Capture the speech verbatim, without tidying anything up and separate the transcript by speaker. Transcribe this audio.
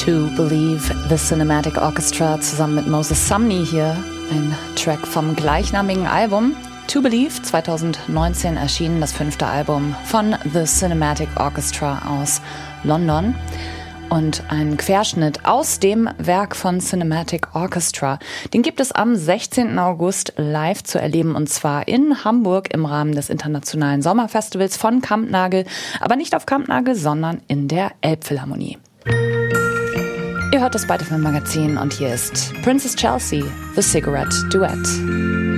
Speaker 1: To Believe, the Cinematic Orchestra zusammen mit Moses Sumney hier, ein Track vom gleichnamigen Album. To Believe, zwanzig neunzehn erschienen, das fünfte Album von The Cinematic Orchestra aus London. Und ein Querschnitt aus dem Werk von Cinematic Orchestra. Den gibt es am sechzehnten August live zu erleben, und zwar in Hamburg im Rahmen des Internationalen Sommerfestivals von Kampnagel. Aber nicht auf Kampnagel, sondern in der Elbphilharmonie. Ihr hört das Beide Film Magazin und hier ist Princess Chelsea, The Cigarette Duet.